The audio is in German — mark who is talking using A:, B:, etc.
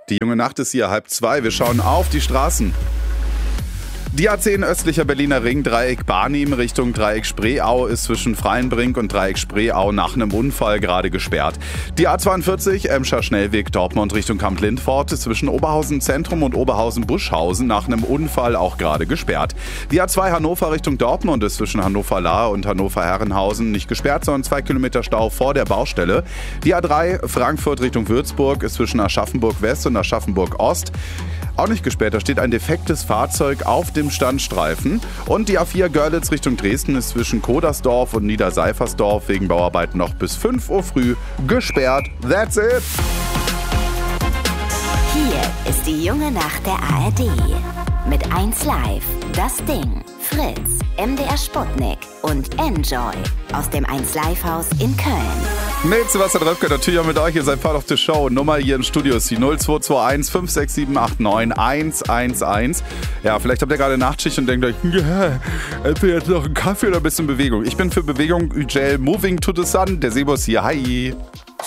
A: Die junge Nacht ist hier 1:30. Wir schauen auf die Straßen. Die A10 östlicher Berliner Ring, Dreieck Barnim Richtung Dreieck Spreeau ist zwischen Freienbrink und Dreieck Spreeau nach einem Unfall gerade gesperrt. Die A42 Emscher Schnellweg Dortmund Richtung Kamp-Lindfort ist zwischen Oberhausen Zentrum und Oberhausen Buschhausen nach einem Unfall auch gerade gesperrt. Die A2 Hannover Richtung Dortmund ist zwischen Hannover-Lahr und Hannover-Herrenhausen nicht gesperrt, sondern 2 Kilometer Stau vor der Baustelle. Die A3 Frankfurt Richtung Würzburg ist zwischen Aschaffenburg West und Aschaffenburg Ost auch nicht gesperrt. Da steht ein defektes Fahrzeug auf dem Standstreifen. Und die A4 Görlitz Richtung Dresden ist zwischen Kodersdorf und Niederseifersdorf wegen Bauarbeiten noch bis 5 Uhr früh gesperrt. That's it!
B: Hier ist die junge Nacht der ARD. Mit 1Live, Das Ding, Fritz, MDR Sputnik und Enjoy aus dem 1Live-Haus in Köln.
A: Mit Sebastian Röpke, natürlich auch mit euch. Ihr seid part of the show. Nummer hier im Studio ist die 0221 56789 111. Ja, vielleicht habt ihr gerade Nachtschicht und denkt euch, entweder jetzt noch einen Kaffee oder ein bisschen Bewegung. Ich bin für Bewegung, Ugel, Moving to the Sun. Der Sebo ist hier. Hi.